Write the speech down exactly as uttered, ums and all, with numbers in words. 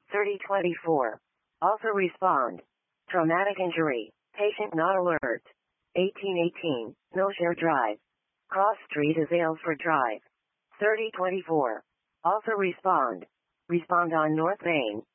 thirty twenty-four. Also respond. Traumatic injury. Patient not alert. eighteen eighteen. Millshare Drive. Cross Street is Aylesford Drive. thirty twenty-four. Also respond. Respond on North Main.